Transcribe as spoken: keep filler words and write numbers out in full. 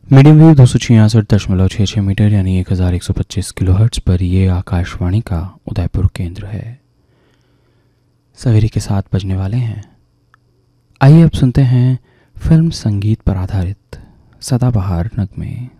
Medium wave दो सौ छियासठ दशमलव छः छः मीटर यानी एक हज़ार एक सौ पच्चीस किलो हर्ट्ज पर ये आकाशवाणी का उदयपुर केंद्र है। सवेरे के सात बजने वाले हैं। आइए अब सुनते हैं फिल्म संगीत पर आधारित सदाबहार नगमे।